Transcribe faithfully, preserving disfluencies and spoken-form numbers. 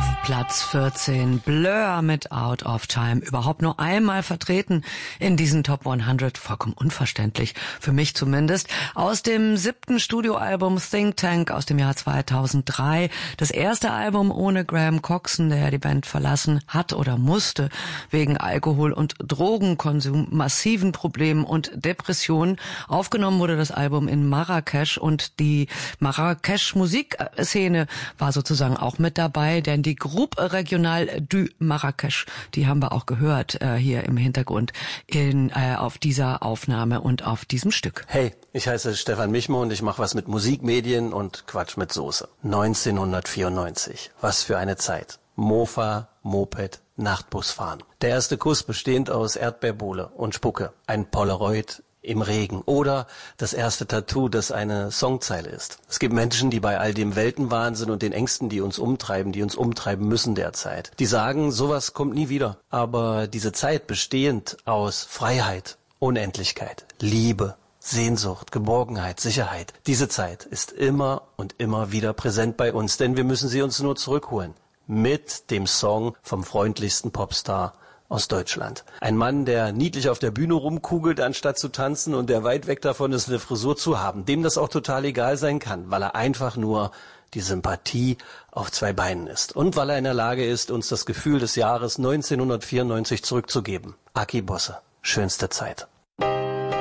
Auf Platz vierzehn, Blur mit Out of Time. Überhaupt nur einmal vertreten in diesen Top hundert. Vollkommen unverständlich, für mich zumindest. Aus dem siebten Studioalbum Think Tank aus dem Jahr zweitausenddrei. Das erste Album ohne Graham Coxon, der die Band verlassen hat oder musste, wegen Alkohol- und Drogenkonsum, massiven Problemen und Depressionen. Aufgenommen wurde das Album in Marrakesch und die Marrakesch-Musikszene war sozusagen auch mit dabei, denn die Groupe Regionale du Marrakesch, die haben wir auch gehört äh, hier im Hintergrund in äh, auf dieser Aufnahme und auf diesem Stück. Hey, ich heiße Stefan Michmo und ich mache was mit Musik, Medien und Quatsch mit Soße. neunzehnhundertvierundneunzig, was für eine Zeit. Mofa, Moped, Nachtbusfahren. Der erste Kuss bestehend aus Erdbeerbohle und Spucke. Ein Polaroid im Regen oder das erste Tattoo, das eine Songzeile ist. Es gibt Menschen, die bei all dem Weltenwahnsinn und den Ängsten, die uns umtreiben, die uns umtreiben müssen derzeit, die sagen, sowas kommt nie wieder. Aber diese Zeit bestehend aus Freiheit, Unendlichkeit, Liebe, Sehnsucht, Geborgenheit, Sicherheit, diese Zeit ist immer und immer wieder präsent bei uns, denn wir müssen sie uns nur zurückholen. Mit dem Song vom freundlichsten Popstar aus Deutschland. Ein Mann, der niedlich auf der Bühne rumkugelt, anstatt zu tanzen und der weit weg davon ist, eine Frisur zu haben. Dem das auch total egal sein kann, weil er einfach nur die Sympathie auf zwei Beinen ist. Und weil er in der Lage ist, uns das Gefühl des Jahres neunzehnhundertvierundneunzig zurückzugeben. Aki Bosse, schönste Zeit.